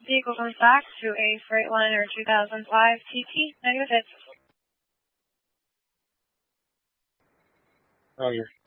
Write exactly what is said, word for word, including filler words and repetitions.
Vehicle comes back to a Freightliner two thousand five T T, negative hits. Roger.